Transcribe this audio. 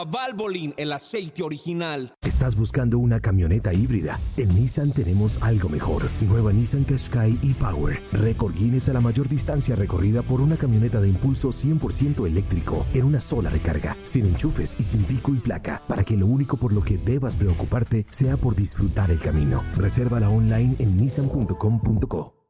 Valvoline, el aceite original. ¿Estás buscando una camioneta híbrida? En Nissan tenemos algo mejor. Nueva Nissan Qashqai e-Power. Récord Guinness a la mayor distancia recorrida por una camioneta de impulso 100% eléctrico en una sola recarga, sin enchufes y sin pico y placa, para que lo único por lo que debas preocuparte sea por disfrutar el camino. Resérvala online en nissan.com.co.